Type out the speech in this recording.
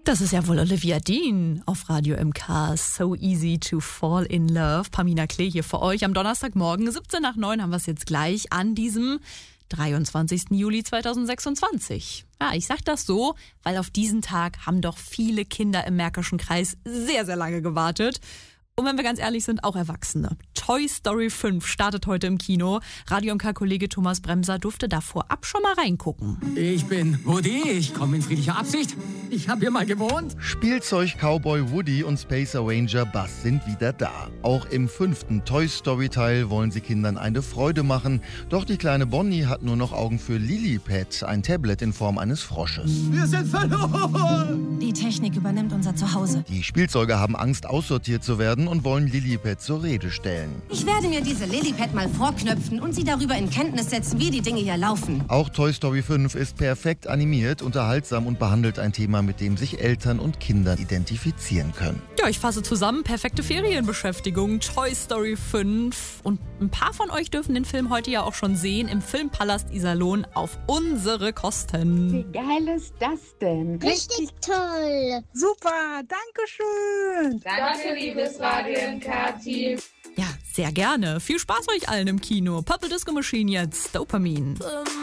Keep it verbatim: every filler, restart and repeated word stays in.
Das ist ja wohl Olivia Dean auf Radio M K. So easy to fall in love. Pamina Klee hier für euch. Am Donnerstagmorgen, siebzehn nach neun, haben wir es jetzt gleich an diesem dreiundzwanzigsten Juli zweitausendsechsundzwanzig. Ja, ich sag das so, weil auf diesen Tag haben doch viele Kinder im Märkischen Kreis sehr, sehr lange gewartet. Und wenn wir ganz ehrlich sind, auch Erwachsene. Toy Story fünf startet heute im Kino. Radio M K-Kollege Thomas Bremser durfte da vorab schon mal reingucken. Ich bin Woody, ich komme in friedlicher Absicht. Ich habe hier mal gewohnt. Spielzeug-Cowboy Woody und Space Ranger Buzz sind wieder da. Auch im fünften Toy Story-Teil wollen sie Kindern eine Freude machen. Doch die kleine Bonnie hat nur noch Augen für Lilliput, ein Tablet in Form eines Frosches. Wir sind verloren. Die Technik übernimmt unser Zuhause. Die Spielzeuge haben Angst, aussortiert zu werden und wollen Lilliput zur Rede stellen. Ich werde mir diese Lilliput mal vorknöpfen und sie darüber in Kenntnis setzen, wie die Dinge hier laufen. Auch Toy Story fünf ist perfekt animiert, unterhaltsam und behandelt ein Thema, mit dem sich Eltern und Kinder identifizieren können. Ja, ich fasse zusammen, perfekte Ferienbeschäftigung, Toy Story fünf. Und ein paar von euch dürfen den Film heute ja auch schon sehen im Filmpalast Iserlohn auf unsere Kosten. Wie geil ist das denn? Richtig toll. Super, danke schön. Danke, liebes Radio M K-Team. Ja, sehr gerne. Viel Spaß euch allen im Kino. Purple Disco Machine jetzt, Dopamin.